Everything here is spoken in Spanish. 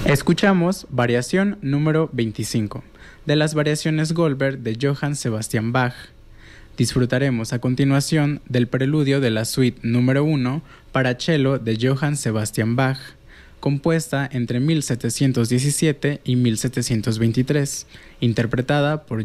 Escuchamos Variación número 25, de las Variaciones Goldberg de Johann Sebastian Bach. Disfrutaremos a continuación del preludio de la suite número 1 para cello de Johann Sebastian Bach, compuesta entre 1717 y 1723, interpretada por